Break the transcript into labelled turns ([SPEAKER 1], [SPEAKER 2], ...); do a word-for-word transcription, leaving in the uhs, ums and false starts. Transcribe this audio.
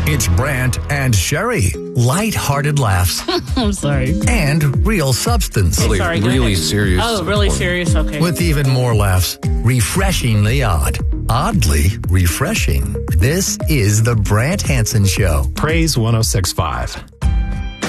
[SPEAKER 1] It's Brant and Sherry. Light-hearted laughs.
[SPEAKER 2] I'm sorry.
[SPEAKER 1] And real substance.
[SPEAKER 2] Okay, sorry, go
[SPEAKER 3] really
[SPEAKER 2] ahead.
[SPEAKER 3] serious.
[SPEAKER 2] Oh, really serious? Okay.
[SPEAKER 1] With even more laughs. Refreshingly odd. Oddly refreshing. This is the Brant Hansen Show.
[SPEAKER 4] Praise one oh six point five.